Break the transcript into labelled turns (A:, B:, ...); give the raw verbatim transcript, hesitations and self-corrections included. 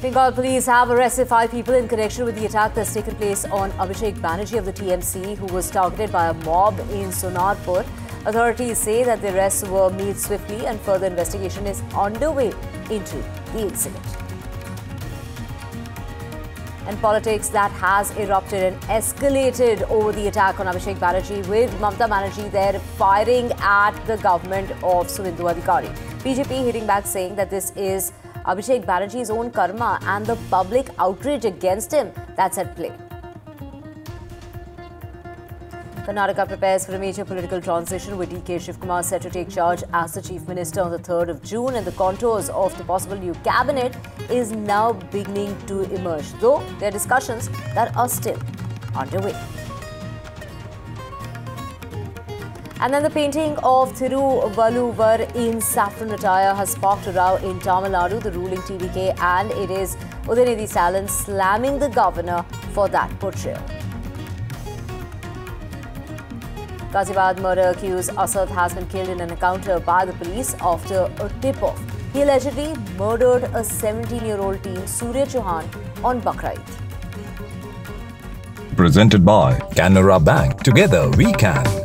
A: Bengal police have arrested five people in connection with the attack that's taken place on Abhishek Banerjee of the T M C, who was targeted by a mob in Sonarpur. Authorities say that the arrests were made swiftly and further investigation is underway into the incident. And politics that has erupted and escalated over the attack on Abhishek Banerjee, with Mamata Banerjee there firing at the government of Suvendu Adhikari. B J P hitting back, saying that this is Abhishek Banerjee's own karma and the public outrage against him that's at play. Karnataka prepares for a major political transition, with D K Shivkumar set to take charge as the Chief Minister on the third of June, and the contours of the possible new cabinet is now beginning to emerge, though there are discussions that are still underway. And then the painting of Thiruvalluvar in saffron attire has sparked a row in Tamil Nadu, the ruling T D K, and it is Udayanidhi Stalin slamming the governor for that portrayal. Ghaziabad murder accused Asad has been killed in an encounter by the police after a tip-off. He allegedly murdered a seventeen-year-old teen, Surya Chauhan, on Bakra Eid.
B: Presented by Canara Bank. Together we can.